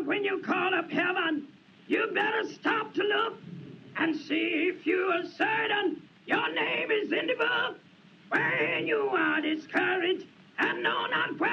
But when you call up heaven, you better stop to look and see if you are certain your name is in the book. When you are discouraged and know not where